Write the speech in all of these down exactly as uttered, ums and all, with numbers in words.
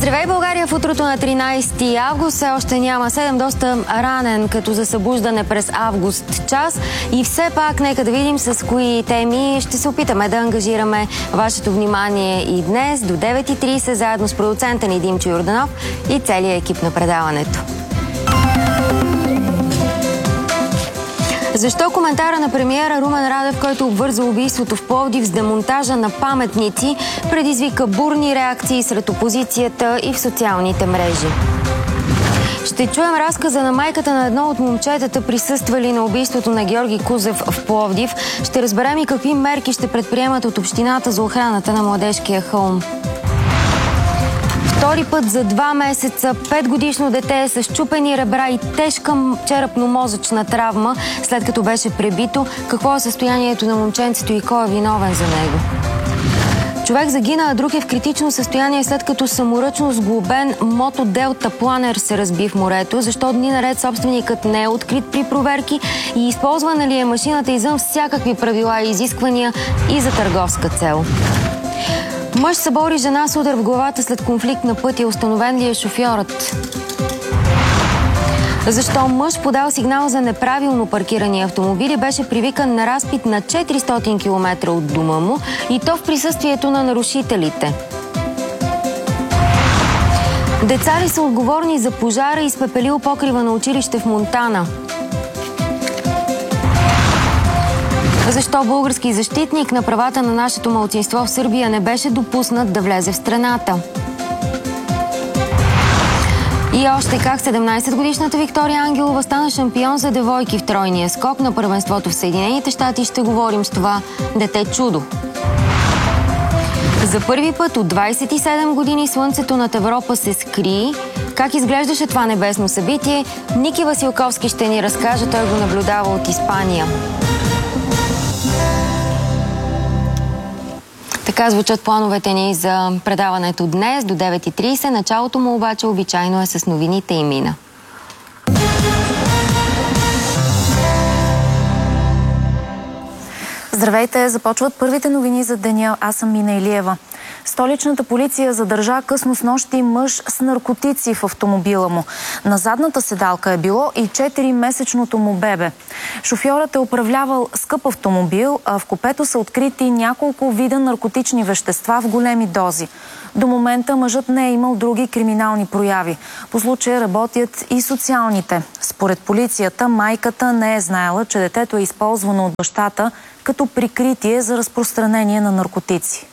Здравей, България! В утрото на тринайсети август все още няма седем, доста ранен като за събуждане през август час. И все пак, нека да видим с кои теми ще се опитаме да ангажираме вашето внимание и днес до девет и трийсет, заедно с продуцента ни Димчо Йорданов и целият екип на предаването. Защо коментара на премиера Румен Радев, който обвърза убийството в Пловдив с демонтажа на паметници, предизвика бурни реакции сред опозицията и в социалните мрежи? Ще чуем разказа на майката на едно от момчетата, присъствали на убийството на Георги Кузев в Пловдив. Ще разберем и какви мерки ще предприемат от общината за охраната на Младежкия хълм. Втори път за два месеца петгодишно дете с счупени ребра и тежка черепно-мозъчна травма, след като беше пребито. Какво е състоянието на момченцето и кой е виновен за него? Човек загина, а друг е в критично състояние, след като саморъчно сглобен мото Делта Планер се разби в морето. Защо дни наред собственикът не е открит при проверки и използвана ли е машината извън всякакви правила и изисквания и за търговска цел? Мъж събори жена с удар в главата след конфликт на пътя. Установен ли е шофьорът? Защо мъж, подал сигнал за неправилно паркирани автомобили, беше привикан на разпит на четиристотин километра от дома му, и то в присъствието на нарушителите? Деца ли са отговорни за пожара, изпепелил покрива на училище в Монтана? Защо български защитник на правата на нашето малцинство в Сърбия не беше допуснат да влезе в страната? И още как седемнайсетгодишната Виктория Ангелова стана шампион за девойки в тройния скок на първенството в Съединените щати. Ще говорим с това дете чудо. За първи път от двайсет и седем години слънцето над Европа се скри. Как изглеждаше това небесно събитие? Ники Василковски ще ни разкаже, той го наблюдава от Испания. Така звучат плановете ни за предаването днес до девет и трийсет. Началото му обаче обичайно е с новините и мина. Здравейте! Започват първите новини за деня. Аз съм Мина Илиева. Столичната полиция задържа късно снощи мъж с наркотици в автомобила му. На задната седалка е било и четиримесечното му бебе. Шофьорът е управлявал скъп автомобил, а в купето са открити няколко вида наркотични вещества в големи дози. До момента мъжът не е имал други криминални прояви. По случая работят и социалните. Според полицията, майката не е знаела, че детето е използвано от бащата като прикритие за разпространение на наркотици.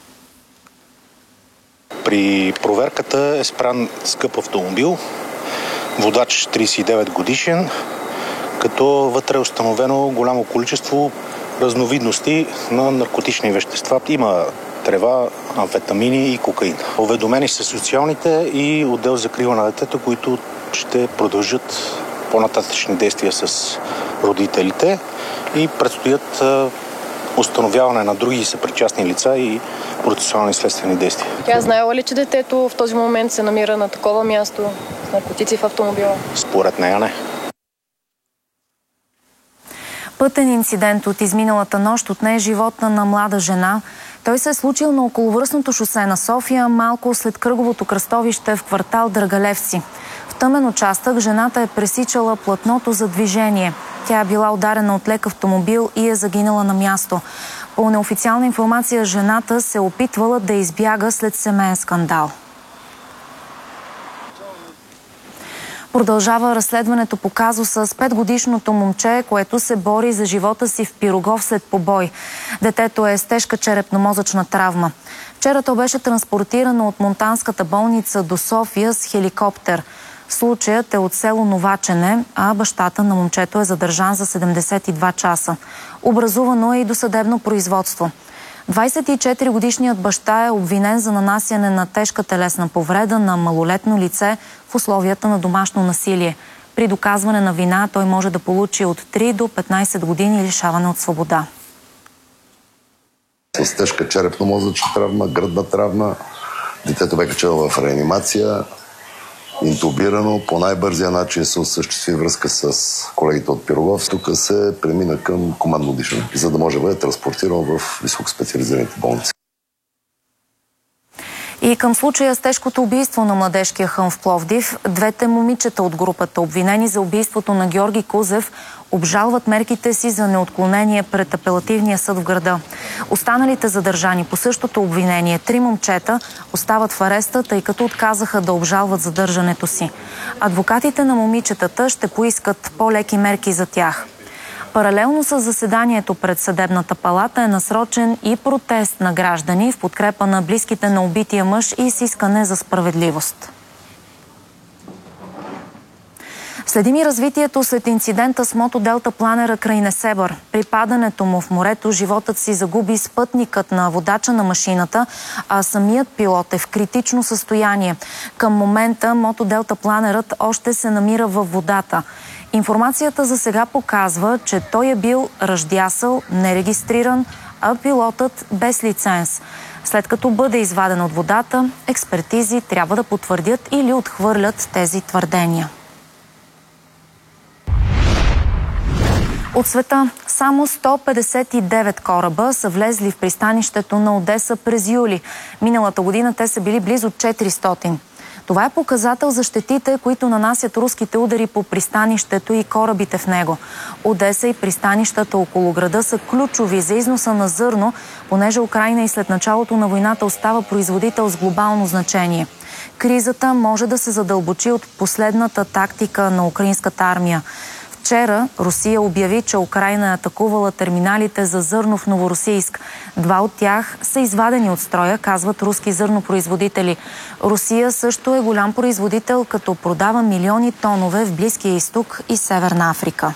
При проверката е спрян скъп автомобил, водач трийсет и девет годишен, като вътре е установено голямо количество разновидности на наркотични вещества. Има трева, амфетамини и кокаин. Уведомени са социалните и отдел за закрила на детето, които ще продължат по-нататъчни действия с родителите и предстоят установяване на други съпричастни лица и процесуални следствени действия. Тя знаела ли, че детето в този момент се намира на такова място с наркотици в автомобила? Според нея не. Пътен инцидент от изминалата нощ отне живота на млада жена. Той се е случил на околовръстното шосе на София, малко след кръговото кръстовище в квартал Драгалевци. В тъмен участък жената е пресичала платното за движение. Тя е била ударена от лек автомобил и е загинала на място. По неофициална информация, жената се опитвала да избяга след семейен скандал. Продължава разследването по казуса с петгодишното момче, което се бори за живота си в Пирогов след побой. Детето е с тежка черепно-мозъчна травма. Вчера то беше транспортирано от Монтанската болница до София с хеликоптер. Случаят е от село Новачене, а бащата на момчето е задържан за седемдесет и два часа. Образувано е и досъдебно производство. двайсет и четири годишният баща е обвинен за нанасяне на тежка телесна повреда на малолетно лице в условията на домашно насилие. При доказване на вина той може да получи от три до петнайсет години лишаване от свобода. С тежка черепно-мозъчна травма, гръдна травма. Детето бе качено в реанимация, интубирано. По най-бързия начин се осъществи връзка с колегите от Пирогов. Тук се премина към командно дишане, за да може да бъде транспортиран в високоспециализираните болници. И към случая с тежкото убийство на младежкия хъм в Пловдив, двете момичета от групата, обвинени за убийството на Георги Кузев, обжалват мерките си за неотклонение пред апелативния съд в града. Останалите задържани по същото обвинение, три момчета, остават в ареста, тъй като отказаха да обжалват задържането си. Адвокатите на момичетата ще поискат по-леки мерки за тях. Паралелно с заседанието пред Съдебната палата е насрочен и протест на граждани в подкрепа на близките на убития мъж и с искане за справедливост. Следим и развитието след инцидента с мотоделтапланера край Несебър. При падането му в морето животът си загуби спътникът на водача на машината, а самият пилот е в критично състояние. Към момента мотоделтапланерът още се намира във водата. Информацията за сега показва, че той е бил ръждясал, нерегистриран, а пилотът без лиценз. След като бъде изваден от водата, експертизи трябва да потвърдят или отхвърлят тези твърдения. От света само сто петдесет и девет кораба са влезли в пристанището на Одеса през юли. Миналата година те са били близо четиристотин. Това е показател за щетите, които нанасят руските удари по пристанището и корабите в него. Одеса и пристанищата около града са ключови за износа на зърно, понеже Украйна и след началото на войната остава производител с глобално значение. Кризата може да се задълбочи от последната тактика на украинската армия. Вчера Русия обяви, че Украйна е атакувала терминалите за зърно в Новоросийск. Два от тях са извадени от строя, казват руски зърнопроизводители. Русия също е голям производител, като продава милиони тонове в Близкия изток и Северна Африка.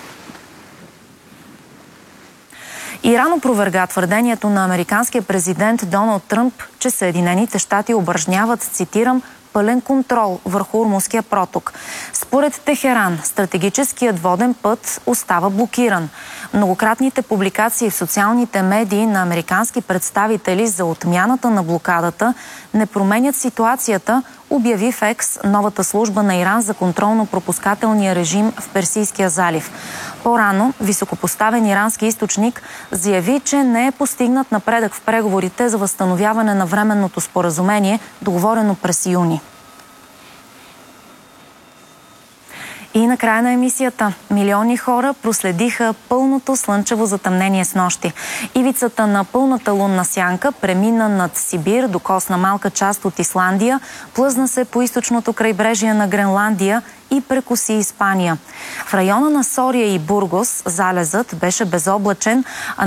Иран опроверга твърдението на американския президент Доналд Тръмп, че Съединените щати упражняват, цитирам, пълен контрол върху Ормузския проток. Според Техеран, стратегическият воден път остава блокиран. Многократните публикации в социалните медии на американски представители за отмяната на блокадата не променят ситуацията, обяви в Екс новата служба на Иран за контролно-пропускателния режим в Персийския залив. По-рано високопоставен ирански източник заяви, че не е постигнат напредък в преговорите за възстановяване на временното споразумение, договорено през юни. И на края на емисията милиони хора проследиха пълното слънчево затъмнение с нощи. Ивицата на пълната лунна сянка премина над Сибир, докосна малка част от Исландия, плъзна се по източното крайбрежие на Гренландия и прекоси Испания. В района на Сория и Бургос залезът беше безоблачен, а